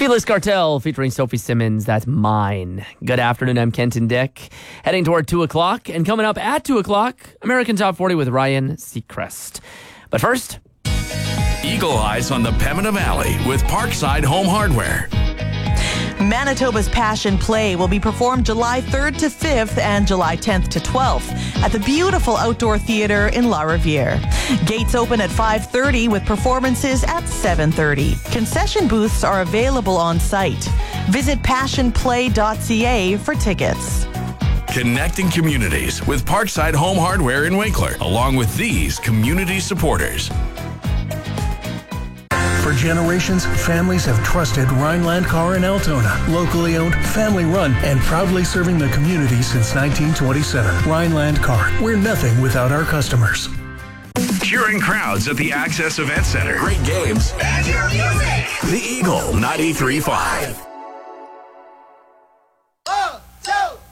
Weedless Cartel featuring Sophie Simmons, that's Mine. Good afternoon, I'm Kenton Dick. Heading toward 2 o'clock, and coming up at 2 o'clock, American Top 40 with Ryan Seacrest. But first, Eagle Eyes on the Pembina Valley with Parkside Home Hardware. Manitoba's Passion Play will be performed July 3rd to 5th and July 10th to 12th at the beautiful outdoor theater in La Riviere. Gates open at 5:30 with performances at 7:30. Concession booths are available on site. Visit passionplay.ca for tickets. Connecting communities with Parkside Home Hardware in Winkler, along with these community supporters. For generations, families have trusted Rhineland Car in Altona. Locally owned, family run, and proudly serving the community since 1927. Rhineland Car. We're nothing without our customers. Cheering crowds at the Access Event Center. Great games. And your music. The Eagle 93.5.